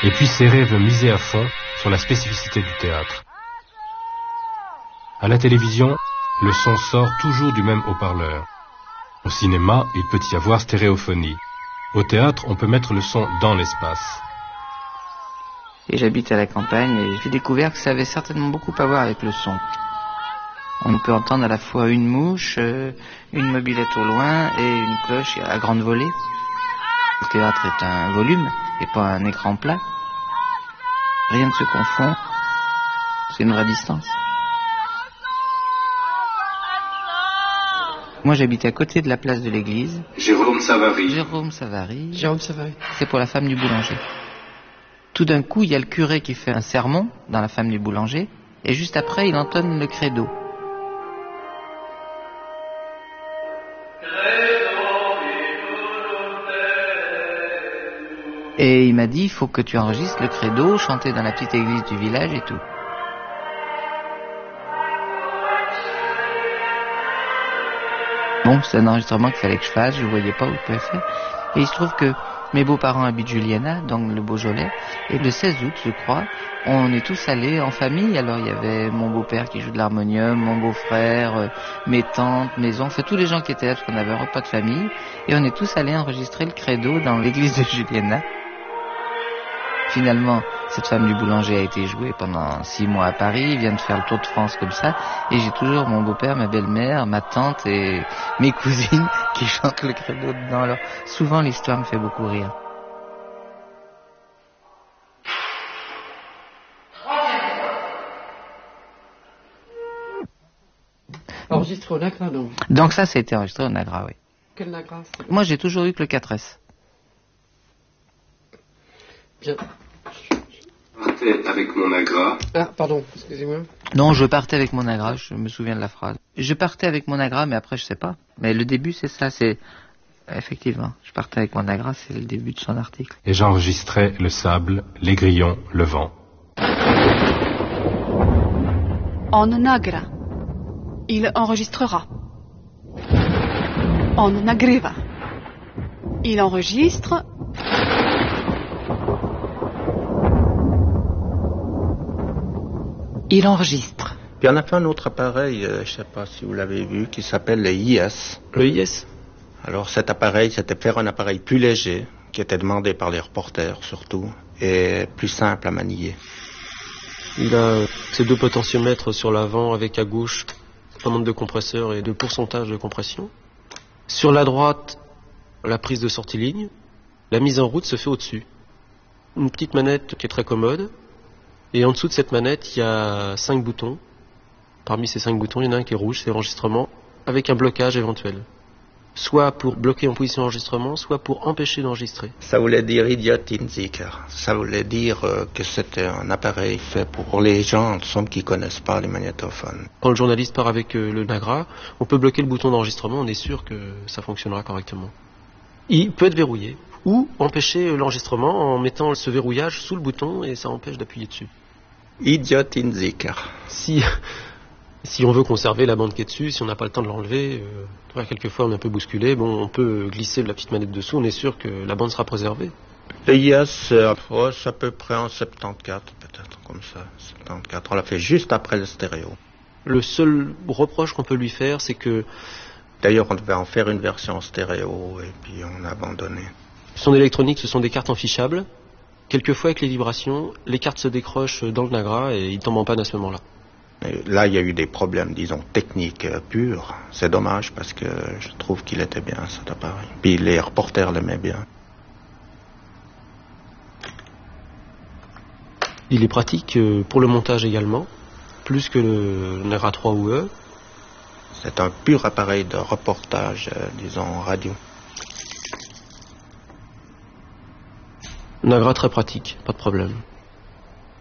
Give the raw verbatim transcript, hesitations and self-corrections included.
Et puis Serré veut miser à fond sur la spécificité du théâtre. À la télévision, le son sort toujours du même haut-parleur. Au cinéma, il peut y avoir stéréophonie. Au théâtre, on peut mettre le son dans l'espace. Et j'habite à la campagne et j'ai découvert que ça avait certainement beaucoup à voir avec le son. On peut entendre à la fois une mouche, une mobilette au loin et une cloche à grande volée. Le théâtre est un volume et pas un écran plat. Rien ne se confond. C'est une vraie distance. Moi, j'habite à côté de la place de l'église. Jérôme Savary. Jérôme Savary. Jérôme Savary. C'est pour la femme du boulanger. Tout d'un coup, il y a le curé qui fait un sermon dans la femme du boulanger, et juste après, il entonne le credo. Et il m'a dit, il faut que tu enregistres le credo, chanté dans la petite église du village et tout. Bon, c'est un enregistrement qu'il fallait que je fasse, je ne voyais pas où je pouvais faire. Et il se trouve que mes beaux-parents habitent Juliana, dans le Beaujolais, et le seize août, je crois, on est tous allés en famille. Alors il y avait mon beau-père qui joue de l'harmonium, mon beau-frère, euh, mes tantes, mes oncles, enfin tous les gens qui étaient là, parce qu'on avait un repas de famille, et on est tous allés enregistrer le credo dans l'église de Juliana. Finalement, cette femme du boulanger a été jouée pendant six mois à Paris, il vient de faire le tour de France comme ça, et j'ai toujours mon beau-père, ma belle-mère, ma tante et mes cousines qui chantent le credo dedans. Alors souvent l'histoire me fait beaucoup rire. Enregistré au Nagra, donc. Donc ça, ça a été enregistré au Nagra, oui. Quel Nagra? Moi, j'ai toujours eu que le quatre S. Bien. Je partais avec mon Nagra. Ah, pardon, excusez-moi. Non, je partais avec mon Nagra, je me souviens de la phrase. Je partais avec mon Nagra, mais après, je sais pas. Mais le début, c'est ça, c'est... Effectivement, je partais avec mon Nagra, c'est le début de son article. Et j'enregistrais le sable, les grillons, le vent. En Nagra, il enregistrera. En Nagriva, il enregistre. Il enregistre. Puis on a fait un autre appareil, euh, je ne sais pas si vous l'avez vu, qui s'appelle le I S. Le I S. Alors cet appareil, c'était faire un appareil plus léger, qui était demandé par les reporters surtout, et plus simple à manier. Il a ses deux potentiomètres sur l'avant avec à gauche un nombre de compresseurs et de pourcentage de compression. Sur la droite, la prise de sortie ligne. La mise en route se fait au-dessus. Une petite manette qui est très commode. Et en dessous de cette manette, il y a cinq boutons. Parmi ces cinq boutons, il y en a un qui est rouge, c'est l'enregistrement, avec un blocage éventuel. Soit pour bloquer en position d'enregistrement, soit pour empêcher d'enregistrer. Ça voulait dire Idiotinziker. Ça voulait dire euh, que c'était un appareil fait pour les gens, en somme, qui connaissent pas les magnétophones. Quand le journaliste part avec euh, le Nagra, on peut bloquer le bouton d'enregistrement, on est sûr que ça fonctionnera correctement. Il peut être verrouillé, ou empêcher l'enregistrement en mettant ce verrouillage sous le bouton et ça empêche d'appuyer dessus. Idiotinziker. Si, si on veut conserver la bande qui est dessus, si on n'a pas le temps de l'enlever, euh, quelquefois on est un peu bousculé, bon, on peut glisser la petite manette dessous, on est sûr que la bande sera préservée. Le I S, euh, oh, c'est à peu près en soixante-quatorze, peut-être, comme ça. soixante-quatorze, on l'a fait juste après le stéréo. Le seul reproche qu'on peut lui faire, c'est que... D'ailleurs, on devait en faire une version stéréo, et puis on a abandonné. Son électronique, ce sont des cartes enfichables. Quelquefois, avec les vibrations, les cartes se décrochent dans le Nagra et ils tombent en panne à ce moment-là. Et là, il y a eu des problèmes, disons, techniques euh, purs. C'est dommage parce que je trouve qu'il était bien, cet appareil. Puis les reporters l'aimaient bien. Il est pratique euh, pour le montage également, plus que le Nagra trois ou E. C'est un pur appareil de reportage, euh, disons, radio. Nagra très pratique, pas de problème.